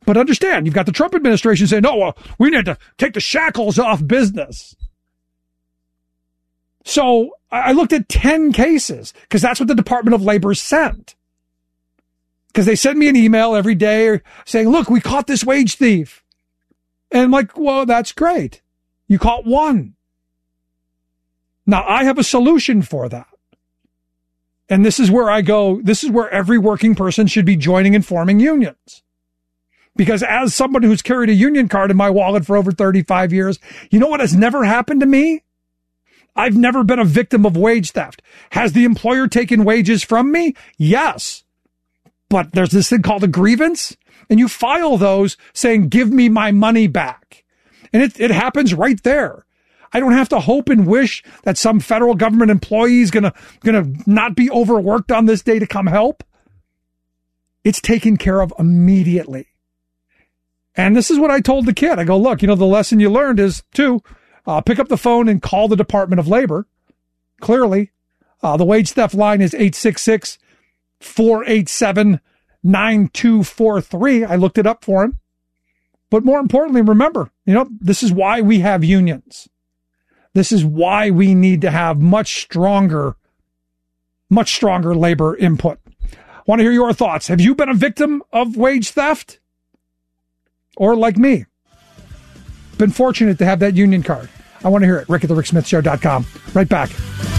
But understand, you've got the Trump administration saying, no, we need to take the shackles off business. So I looked at 10 cases because that's what the Department of Labor sent. Because they send me an email every day saying, look, we caught this wage thief. And I'm like, well, that's great. You caught one. Now, I have a solution for that. And this is where I go, this is where every working person should be joining and forming unions. Because as someone who's carried a union card in my wallet for over 35 years, you know what has never happened to me? I've never been a victim of wage theft. Has the employer taken wages from me? Yes. But there's this thing called a grievance, and you file those saying, give me my money back. And it happens right there. I don't have to hope and wish that some federal government employee is gonna not be overworked on this day to come help. It's taken care of immediately. And this is what I told the kid. I go, look, the lesson you learned is to pick up the phone and call the Department of Labor. Clearly, the wage theft line is 866-487-9243. I looked it up for him. But more importantly, remember, this is why we have unions. This is why we need to have much stronger labor input. Want to hear your thoughts. Have you been a victim of wage theft? Or like me, been fortunate to have that union card? I want to hear it. Rick at the RickSmithShow.com. Right back.